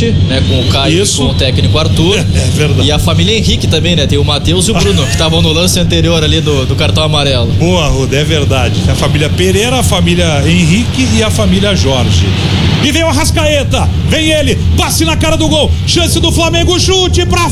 Atacante, né? Com o Caio e com o técnico Arthur. É verdade. E a família Henrique também, né? Tem o Matheus e o Bruno, que estavam no lance anterior ali do cartão amarelo. Boa, Ruda, é verdade. A família Pereira, a família Henrique e a família Jorge. E vem o Arrascaeta, vem ele, passe na cara do gol, chance do Flamengo, chute pra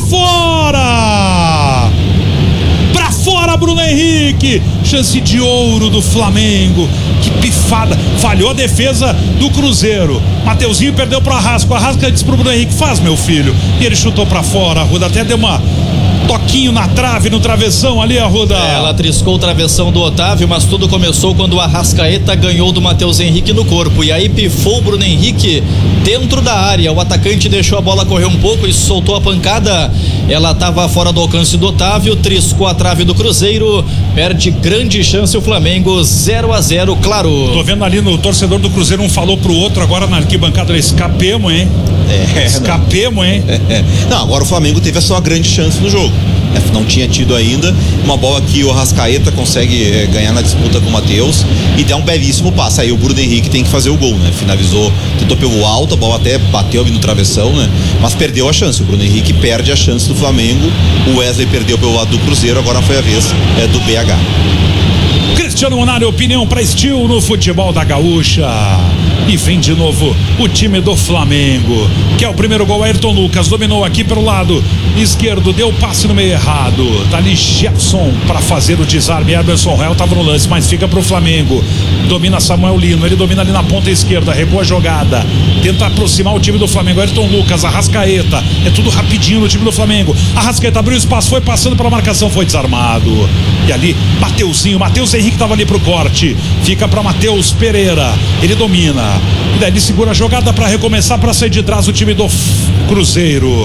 fora! Pra fora, Bruno Henrique, chance de ouro do Flamengo. Que pifada, falhou a defesa do Cruzeiro. Mateuzinho perdeu pro Arrasca, o Arrasca disse pro Bruno Henrique, faz, meu filho, e ele chutou pra fora. A Ruda até deu uma toquinho na trave, no travessão ali, a Ruda. Ela triscou o travessão do Otávio, mas tudo começou quando o Arrascaeta ganhou do Matheus Henrique no corpo, e aí pifou o Bruno Henrique dentro da área. O atacante deixou a bola correr um pouco e soltou a pancada. Ela estava fora do alcance do Otávio, triscou a trave do Cruzeiro, perde grande chance o Flamengo, 0-0, claro. Tô vendo ali no torcedor do Cruzeiro, um falou pro outro agora na arquibancada, escapemos, hein? Escapemos, hein? Não, agora o Flamengo teve a sua grande chance no jogo. Não tinha tido ainda uma bola que o Arrascaeta consegue ganhar na disputa com o Matheus e der um belíssimo passe. Aí o Bruno Henrique tem que fazer o gol, né? Finalizou, tentou pelo alto, a bola até bateu ali no travessão, né? Mas perdeu a chance. O Bruno Henrique perde a chance do Flamengo. O Wesley perdeu pelo lado do Cruzeiro, agora foi a vez do BH. Cristiano Munari, opinião para Steel no futebol da Gaúcha. E vem de novo o time do Flamengo, que é o primeiro gol. Ayrton Lucas dominou aqui pelo lado esquerdo, deu passe no meio errado. Tá ali Jefferson para fazer o desarme. Emerson Royal tava no lance, mas fica pro Flamengo. Domina Samuel Lino, ele domina ali na ponta esquerda, recua a jogada, tenta aproximar o time do Flamengo. Ayrton Lucas, Arrascaeta, é tudo rapidinho no time do Flamengo. Arrascaeta abriu espaço, foi passando pela marcação, foi desarmado. E ali, Mateuzinho, Matheus Henrique tava ali pro corte, fica para Matheus Pereira, ele domina. E daí ele segura a jogada para recomeçar, para sair de trás o time do Cruzeiro.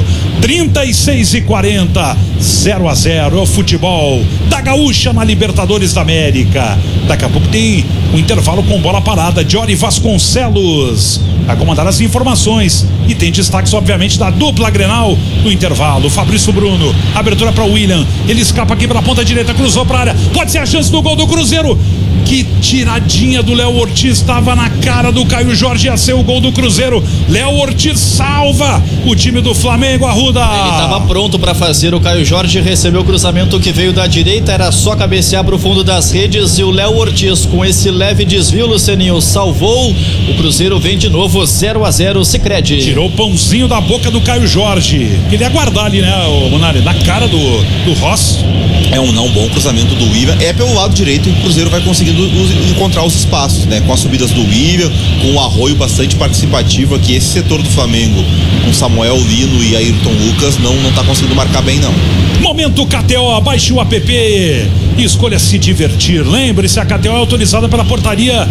36:40, 0-0. É o futebol da Gaúcha na Libertadores da América. Daqui a pouco tem um intervalo com bola parada. Jory Vasconcelos vai comandar as informações. E tem destaques, obviamente, da dupla Grenal no intervalo. Fabrício Bruno, abertura para William. Ele escapa aqui pela ponta direita, cruzou para a área. Pode ser a chance do gol do Cruzeiro. Que tiradinha do Léo Ortiz, estava na cara do Caio Jorge, ia ser o gol do Cruzeiro. Léo Ortiz salva o time do Flamengo, Arruda. Ele estava pronto para fazer, o Caio Jorge recebeu o cruzamento que veio da direita, era só cabecear para o fundo das redes, e o Léo Ortiz, com esse leve desvio, Lucianinho, salvou. O Cruzeiro vem de novo, 0-0, Sicredi. Tirou o pãozinho da boca do Caio Jorge. Queria aguardar ali, né, o Munari, na cara do Ross. É um não bom cruzamento do William. É pelo lado direito, e o Cruzeiro vai conseguindo encontrar os espaços, né? Com as subidas do William, com o arroio bastante participativo aqui. Esse setor do Flamengo, com Samuel Lino e Ayrton Lucas, não tá conseguindo marcar bem, não. Momento KTO, baixe o app e escolha se divertir. Lembre-se, a KTO é autorizada pela portaria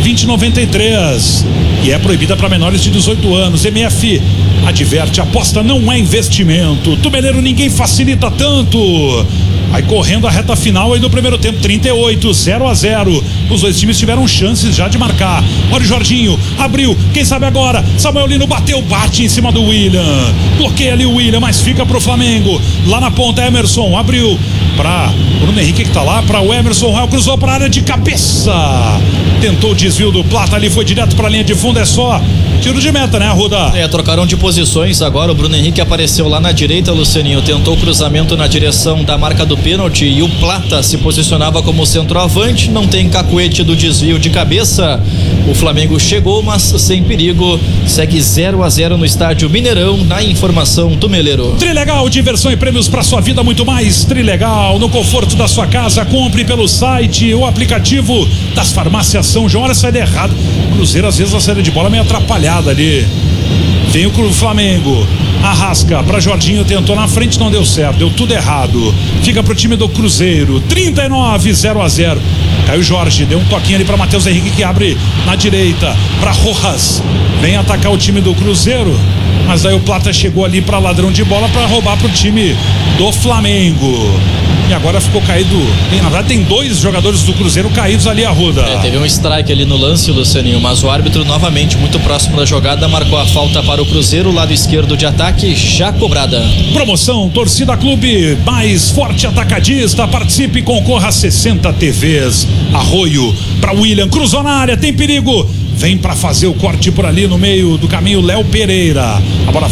2093 e é proibida para menores de 18 anos. MF adverte, aposta não é investimento. Tumeleiro, ninguém facilita tanto. Vai correndo a reta final aí do primeiro tempo, 38, 0-0. Os dois times tiveram chances já de marcar. Olha o Jorginho, abriu, quem sabe agora. Samuel Lino bateu, bate em cima do William. Bloqueia ali o William, mas fica pro Flamengo. Lá na ponta, Emerson, abriu pra Bruno Henrique que tá lá, pra o Emerson Royal, cruzou pra área de cabeça. Tentou o desvio do Plata ali, foi direto pra linha de fundo, é só tiro de meta, né, Arruda? Trocaram de posições agora. O Bruno Henrique apareceu lá na direita, Lucianinho. Tentou o cruzamento na direção da marca do pênalti e o Plata se posicionava como centroavante. Não tem cacuete do desvio de cabeça. O Flamengo chegou, mas sem perigo. Segue 0-0 no estádio Mineirão. Na informação, Tumeleiro. Trilegal, diversão e prêmios para sua vida, muito mais. Trilegal, no conforto da sua casa. Compre pelo site ou aplicativo das farmácias São João. Olha, saída errada. Cruzeiro, às vezes, a saída de bola meio atrapalhada ali. Vem o Flamengo, Arrasca pra Jorginho, tentou na frente, não deu certo, deu tudo errado. Fica pro time do Cruzeiro, 39, 0-0. Caio Jorge deu um toquinho ali pra Matheus Henrique, que abre na direita pra Rojas. Vem atacar o time do Cruzeiro, mas daí o Plata chegou ali pra ladrão de bola pra roubar pro time do Flamengo. E agora ficou caído. Na verdade, tem dois jogadores do Cruzeiro caídos ali, Arruda. Teve um strike ali no lance, Lucianinho, mas o árbitro, novamente, muito próximo da jogada, marcou a falta para o Cruzeiro, lado esquerdo de ataque, já cobrada. Promoção Torcida Clube mais forte atacadista. Participe e concorra a 60 TVs. Arroio para William, cruzou na área, tem perigo. Vem para fazer o corte por ali no meio do caminho, Léo Pereira. A bola